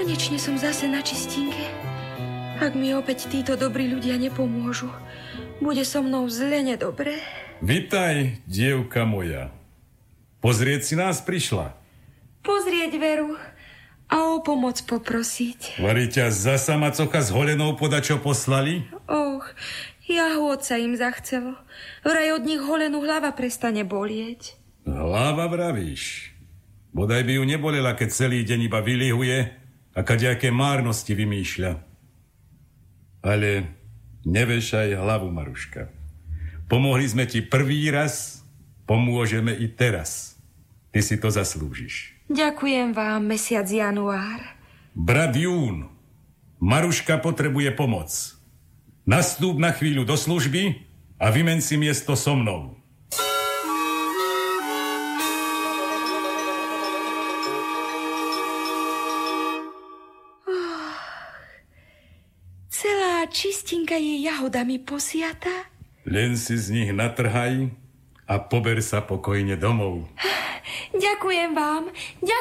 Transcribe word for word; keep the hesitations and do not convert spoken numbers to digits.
Konečne som zase na čistinke. Ak mi opäť títo dobrí ľudia nepomôžu, bude so mnou zle nedobre. Vitaj, dievka moja. Pozrieť si nás prišla. Pozrieť Veru a o pomoc poprosiť. Varí ťa zasa macocha s holenou podačo poslali? Och, jahôd sa im zachcelo. Vraj od nich holenú hlava prestane bolieť. Hlava vravíš. Bodaj by ju nebolela, keď celý deň iba vylihuje a kadejaké márnosti vymýšľa. Ale nevešaj hlavu, Maruška. Pomohli sme ti prvý raz, pomôžeme i teraz. Ty si to zaslúžiš. Ďakujem vám, mesiac január. Brat Jún, Maruška potrebuje pomoc. Nastúp na chvíľu do služby a vymen si miesto so mnou. Oh, celá čistinka je jahodami posiata. Len si z nich natrhaj a pober sa pokojne domov. Ďakujem vám. Ďakujem.